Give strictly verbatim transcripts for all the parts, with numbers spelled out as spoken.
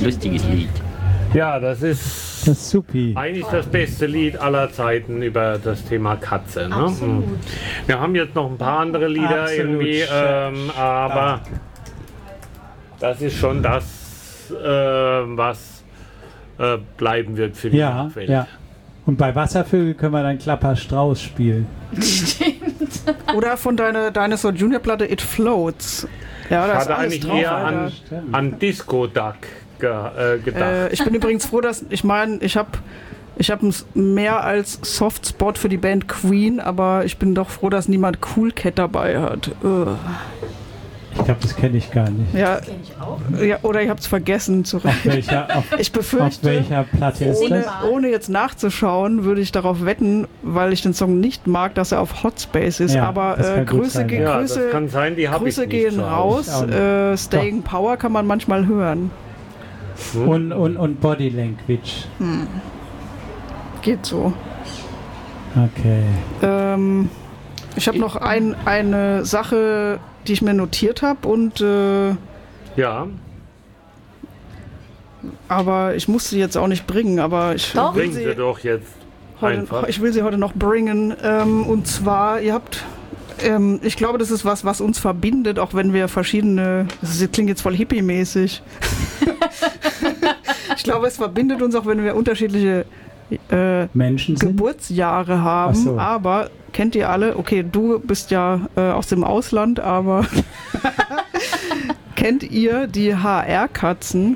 lustiges Lied. Ja, das ist, das ist supi. Eigentlich das beste Lied aller Zeiten über das Thema Katze. Ne? Absolut. Wir haben jetzt noch ein paar andere Lieder Absolut. irgendwie, ähm, aber das ist schon das, äh, was äh, bleiben wird für die Ja, Nachwelt. ja. Und bei Wasservögel können wir dann Klapper Strauß spielen. Oder von deiner Dinosaur Junior Platte It Floats. Ja, da Ich ist hatte alles eigentlich drauf, eher Alter. an, an Disco Duck ge, äh, gedacht. Äh, ich bin übrigens froh, dass ich meine, ich habe ich habe mehr als Softspot für die Band Queen, aber ich bin doch froh, dass niemand Cool Cat dabei hat. Ugh. Ich glaube, das kenne ich gar nicht. Ja, Kenn ich auch. ja, oder ich habe es vergessen zu Auf welcher, auf, Ich auf befürchte, welcher Platte ist ohne, das? ohne jetzt nachzuschauen, würde ich darauf wetten, weil ich den Song nicht mag, dass er auf Hot Space ist. Ja, aber das äh, kann gut Grüße, sein, ge ja. ja, Grüße, das kann sein, die habe ich Grüße nicht gehen zu Hause. raus. Ich auch nicht. Äh, Staying Power kann man manchmal hören. Und, und, und Body Language. Geht so. Okay. Ähm, ich habe noch ein, eine Sache, die ich mir notiert habe und äh, Ja, aber ich muss sie jetzt auch nicht bringen, aber ich Doch. will bringen sie sie doch jetzt heute, einfach. ich will sie heute noch bringen. Ähm, und zwar, ihr habt, ähm, ich glaube, das ist was, was uns verbindet, auch wenn wir verschiedene, das ist, klingt jetzt voll hippie-mäßig. Ich glaube, es verbindet uns auch, wenn wir unterschiedliche äh, Menschen sind? Geburtsjahre haben. Ach so. Aber kennt ihr alle, okay, du bist ja äh, aus dem Ausland, aber kennt ihr die H R-Katzen?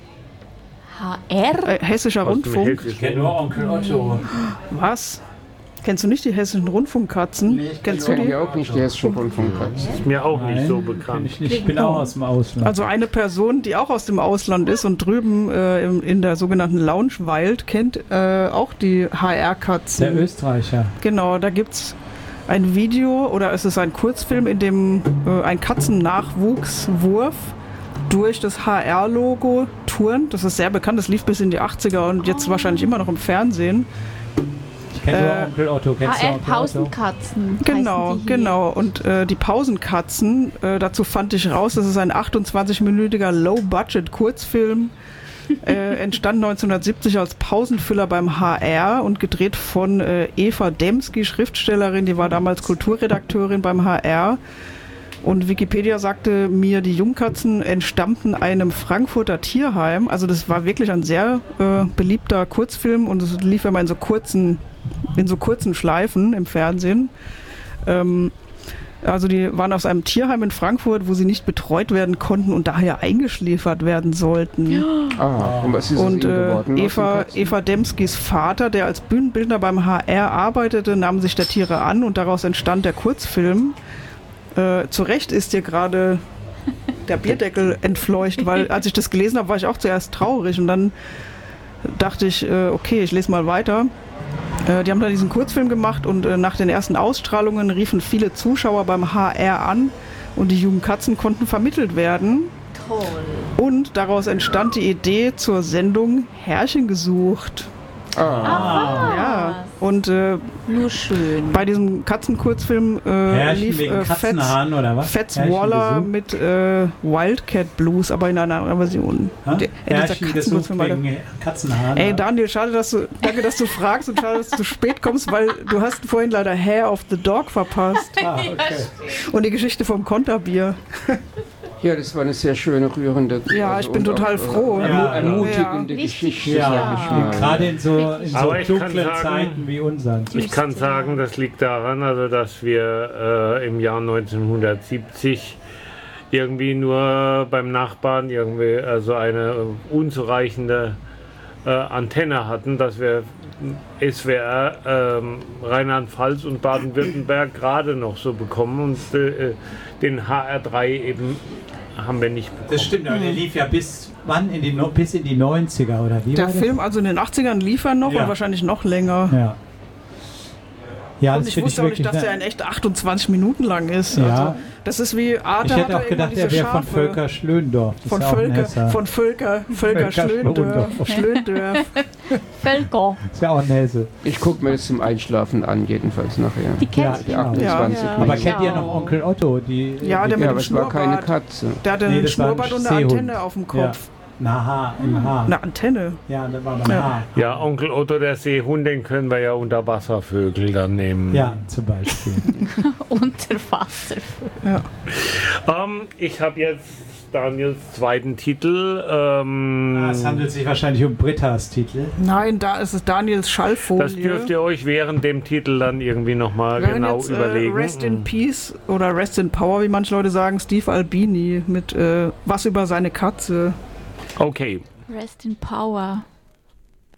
H R? Äh, Hessischer Aus dem Rundfunk. Hessischen. Ich kenne nur Onkel Otto. Was? Kennst du nicht die Hessischen Rundfunkkatzen? Nee, ich Kennst kenn du Ich die? kenne ja auch nicht die hessischen Rundfunkkatze. Ist mir auch nicht so Nein, kenn bekannt. Ich, nicht. Ich bin auch aus dem Ausland. Also eine Person, die auch aus dem Ausland ist und drüben äh, im, in der sogenannten Lounge weilt, kennt äh, auch die H R-Katzen. der Österreicher. Genau, da gibt's ein Video oder es ist ein Kurzfilm, in dem äh, ein Katzennachwuchswurf durch das H R-Logo turnt. Das ist sehr bekannt, das lief bis in die achtziger und jetzt wahrscheinlich immer noch im Fernsehen. Ich kenne nur Äh, Onkel Otto. Kennst du H R Onkel Otto? Pausenkatzen. Genau, heißen die hier. genau. Und äh, die Pausenkatzen, äh, dazu fand ich raus, das ist ein achtundzwanzig-minütiger Low-Budget-Kurzfilm. Äh, entstand neunzehnhundertsiebzig als Pausenfüller beim H R und gedreht von äh, Eva Demski, Schriftstellerin, die war damals Kulturredakteurin beim H R. Und Wikipedia sagte mir, die Jungkatzen entstammten einem Frankfurter Tierheim. Also das war wirklich ein sehr äh, beliebter Kurzfilm und es lief immer in so kurzen, in so kurzen Schleifen im Fernsehen. Ähm, also die waren aus einem Tierheim in Frankfurt, wo sie nicht betreut werden konnten und daher eingeschläfert werden sollten. Ah, und was ist Und aus ihnen äh, geworden? aus den Eva, Katzen? Eva Demskis Vater, der als Bühnenbildner beim H R arbeitete, nahm sich der Tiere an und daraus entstand der Kurzfilm. Äh, zu Recht ist dir gerade der Bierdeckel entfleucht, weil als ich das gelesen habe, war ich auch zuerst traurig und dann dachte ich, äh, okay, ich lese mal weiter. Äh, die haben da diesen Kurzfilm gemacht und äh, nach den ersten Ausstrahlungen riefen viele Zuschauer beim H R an und die jungen Katzen konnten vermittelt werden. Toll. Und daraus entstand die Idee zur Sendung Herrchen gesucht. Ah, Ja, und äh, Nur schön. bei diesem Katzenkurzfilm äh, Herrchen lief wegen äh, Fats, Katzenhaaren oder was? Fats Herrchen Waller gesucht? mit äh, Wildcat Blues, aber in einer anderen Version. Ha? Der- äh, dieser Herrchen gesucht Katzenkurzfilm, Alter. wegen Katzenhaaren. Ey Daniel, schade, dass du, danke, dass du fragst und schade, dass du zu spät kommst, weil du hast vorhin leider Hair of the Dog verpasst Ah, okay. und die Geschichte vom Konterbier. ja, das war eine sehr schöne, rührende. Ja, ich bin und total auch, äh, froh. ermu- Ja, ermutigende ja. Geschichte, Ja, sag ich mal. gerade in so, in so Aber ich kann dunklen sagen- Zeiten wie unseren. Ich kann sagen, das liegt daran, also dass wir äh, im Jahr neunzehnhundertsiebzig irgendwie nur beim Nachbarn irgendwie also eine äh, unzureichende äh, Antenne hatten, dass wir S W R ähm, Rheinland-Pfalz und Baden-Württemberg gerade noch so bekommen und äh, den H R drei eben haben wir nicht bekommen. Das stimmt, aber der lief ja bis wann? In die, no- bis in die neunziger oder wie Der war das? Film also in den achtzigern lief er noch Ja. und wahrscheinlich noch länger. Ja. Ja, Und das ich finde wusste auch nicht, wirklich dass ne- der in echt achtundzwanzig Minuten lang ist. Ja. Also, das ist wie Arte Ich hätte hatte auch gedacht, immer er diese wäre von Schafe. Völker Schlöndorf. Das Von ist ja auch ein Völker, Hesser. von Völker, Völker Völker Schlöndorf. Schlöndorf. Schlöndorf. Völker. ist ja auch ein Hesse. Ich gucke mir das zum Einschlafen an, jedenfalls nachher. Die kennt Ja, Die genau. achtundzwanzig Ja. Aber Minuten. kennt ihr Ja. noch Onkel Otto? Die, Ja, die, der mit Ja, dem aber es war keine Schnurrbart. Katze. Der hatte Nee, einen das war ein Schnurrbart und eine Seehund. Antenne auf dem Kopf. Na Haar, im Haar. Eine Antenne. Ja, das war beim Ja. Haar. Ja, Onkel Otto, der Seehund, den können wir ja Unterwasservögel dann nehmen. Ja, zum Beispiel. Unterwasser. Ja. Ähm, ich habe jetzt Daniels zweiten Titel. Ähm, Ah, es handelt sich wahrscheinlich um Brittas Titel. Nein, da ist es Daniels Schallfolie. das dürft ihr euch während dem Titel dann irgendwie nochmal Wir hören genau jetzt, äh, überlegen. Rest in Peace oder Rest in Power, wie manche Leute sagen, Steve Albini mit äh, Was über seine Katze. Okay. Rest in Power.